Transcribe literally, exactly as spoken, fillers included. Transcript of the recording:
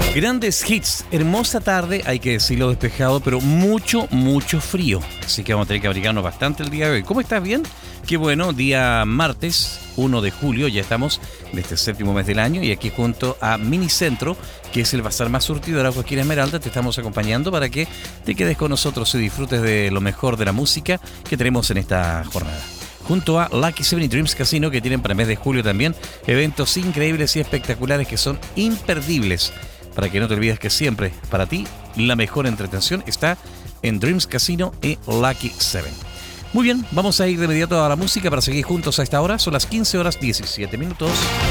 Grandes hits, hermosa tarde, hay que decirlo despejado, pero mucho, mucho frío. Así que vamos a tener que abrigarnos bastante el día de hoy. ¿Cómo estás? ¿Bien? Qué bueno, día martes, primero de julio, ya estamos en este séptimo mes del año y aquí junto a Minicentro, que es el bazar más surtidor de Joaquín Esmeralda, te estamos acompañando para que te quedes con nosotros y disfrutes de lo mejor de la música que tenemos en esta jornada. Junto a Lucky Seven y Dreams Casino, que tienen para el mes de julio también eventos increíbles y espectaculares que son imperdibles. Para que no te olvides que siempre, para ti, la mejor entretención está en Dreams Casino y Lucky Seven. Muy bien, vamos a ir de inmediato a la música para seguir juntos a esta hora. Son las quince horas diecisiete minutos.